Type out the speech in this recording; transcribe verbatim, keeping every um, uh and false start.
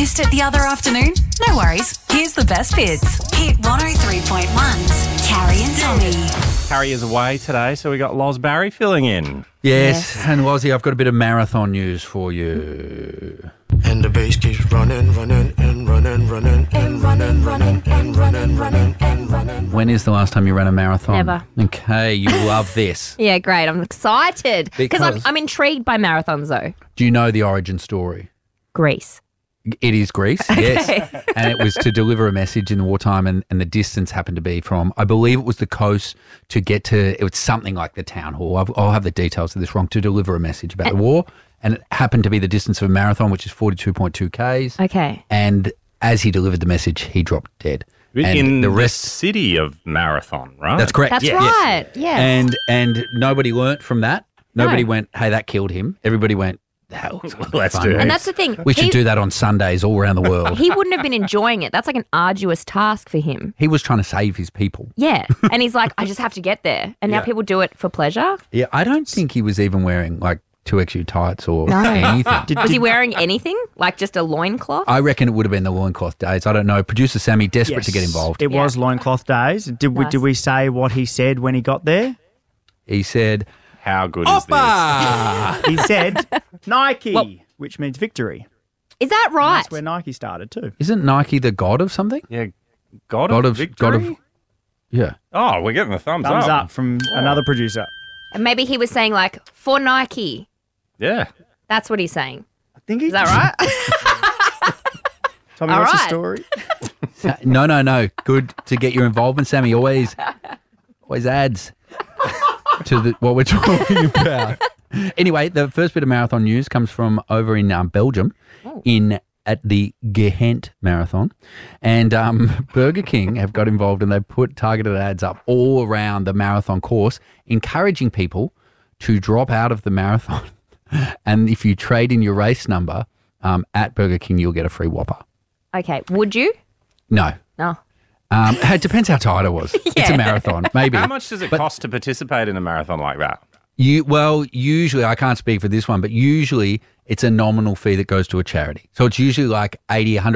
Missed it the other afternoon? No worries. Here's the best bits. Hit one oh three point one's Carrie and Tommy. Carrie is away today, so we got Loz Barry filling in. Yes, yes. And Lozzie, I've got a bit of marathon news for you. And the bass keeps running, running, and running, running, and running, running, and running, running, and running. When is the last time you ran a marathon? Never. Okay, you love this. Yeah, great. I'm excited. Because I'm, Because- I'm intrigued by marathons, though. Do you know the origin story? Greece. It is Greece, yes. And it was to deliver a message in wartime, and, and the distance happened to be from, I believe it was the coast to get to, it was something like the town hall. I've, I'll have the details of this wrong, to deliver a message about the war. And it happened to be the distance of a marathon, which is forty-two point two kays. Okay. And as he delivered the message, he dropped dead. And in the the rest, city of Marathon, right? that's correct. That's Yeah. right. Yes. And and nobody learnt from that. Nobody No. went, hey, that killed him. Everybody went, hell, Let's fun, do mate. it. And that's the thing. We should he, do that on Sundays all around the world. He wouldn't have been enjoying it. That's like an arduous task for him. He was trying to save his people. Yeah. And he's like, I just have to get there. And now Yeah. people do it for pleasure. Yeah, I don't think he was even wearing like two X U tights or No. anything. Was he wearing anything? Like just a loincloth? I reckon it would have been the loincloth days. I don't know. Producer Sammy, desperate to get involved. It Yeah. was loincloth days. Did we, Nice. did we say what he said when he got there? He said, How good is this? Oppa! He said Nike, Well- which means victory. Is that right? That's where Nike started too. Isn't Nike the god of something? Yeah, God, God of, of- victory? God of- Yeah. Oh, we're getting the thumbs, Thumbs up from another producer. And maybe he was saying like, for Nike. Yeah. That's what he's saying. I think he Is that right? Tommy, All what's the right. story? Sa- No, no, no. Good to get your involvement, Sammy. Always, always adds to the, what we're talking about. Anyway, the first bit of marathon news comes from over in um, Belgium, in at the Ghent Marathon, and um, Burger King have got involved, and they've put targeted ads up all around the marathon course, encouraging people to drop out of the marathon. And if you trade in your race number um, at Burger King, you'll get a free Whopper. Okay. Would you? No. No. Um, it depends how tired I was. It's a marathon, maybe. How much does it cost to participate in a marathon like that? You well, usually I can't speak for this one, but usually it's a nominal fee that goes to a charity. So it's usually like eighty, a hundred